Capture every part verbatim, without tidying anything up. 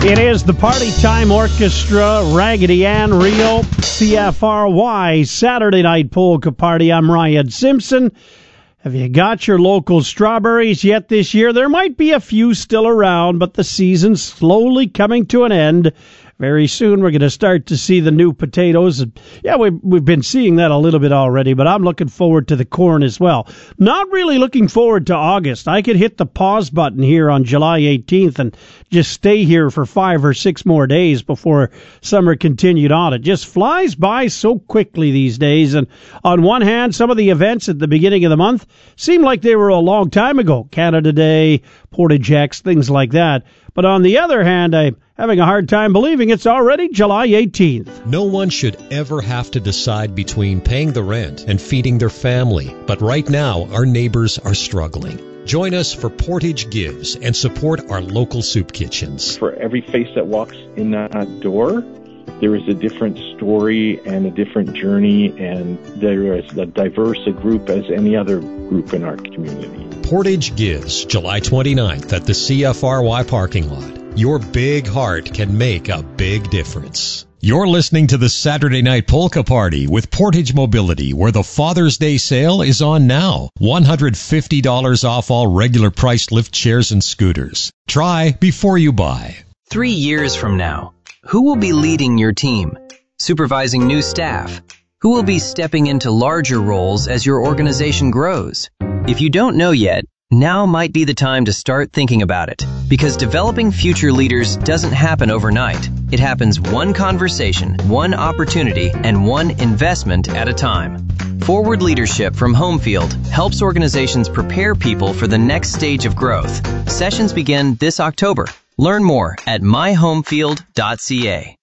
It is the Party Time Orchestra, Raggedy Ann, Rio, C F R Y, Saturday Night Polka Party. I'm Ryan Simpson. Have you got your local strawberries yet this year? There might be a few still around, but the season's slowly coming to an end. Very soon we're going to start to see the new potatoes. Yeah, we've, we've been seeing that a little bit already, but I'm looking forward to the corn as well. Not really looking forward to August. I could hit the pause button here on July eighteenth and just stay here for five or six more days before summer continued on. It just flies by so quickly these days. And on one hand, some of the events at the beginning of the month seem like they were a long time ago. Canada Day, Portage X, things like that. But on the other hand, I'm having a hard time believing it's already July eighteenth. No one should ever have to decide between paying the rent and feeding their family. But right now, our neighbors are struggling. Join us for Portage Gives and support our local soup kitchens. For every face that walks in that door, there is a different story and a different journey, and there is as diverse a group as any other group in our community. Portage Gives, July twenty-ninth at the C F R Y parking lot. Your big heart can make a big difference. You're listening to the Saturday Night Polka Party with Portage Mobility, where the Father's Day sale is on now. one hundred fifty dollars off all regular priced lift chairs and scooters. Try before you buy. Three years from now, who will be leading your team? Supervising new staff? Who will be stepping into larger roles as your organization grows? If you don't know yet, now might be the time to start thinking about it, because developing future leaders doesn't happen overnight. It happens one conversation, one opportunity, and one investment at a time. Forward Leadership from Homefield helps organizations prepare people for the next stage of growth. Sessions begin this October. Learn more at my homefield dot c a.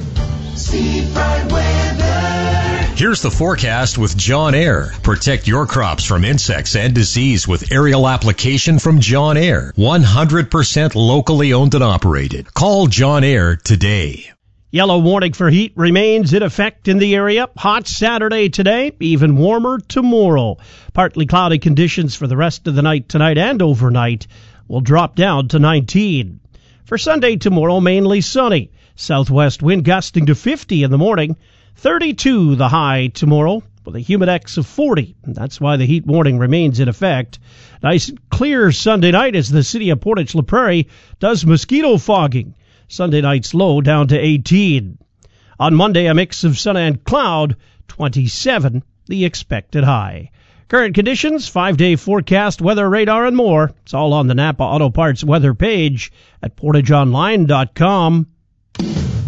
Seafront weather. Here's the forecast with John Air. Protect your crops from insects and disease with aerial application from John Air. one hundred percent locally owned and operated. Call John Air today. Yellow warning for heat remains in effect in the area. Hot Saturday today, even warmer tomorrow. Partly cloudy conditions for the rest of the night tonight and overnight will drop down to nineteen. For Sunday tomorrow, mainly sunny. Southwest wind gusting to fifty in the morning. thirty-two the high tomorrow with a humidex of forty. That's why the heat warning remains in effect. Nice clear Sunday night as the city of Portage La Prairie does mosquito fogging. Sunday night's low down to eighteen. On Monday, a mix of sun and cloud, twenty-seven the expected high. Current conditions, five-day forecast, weather radar, and more. It's all on the Napa Auto Parts weather page at portage online dot com.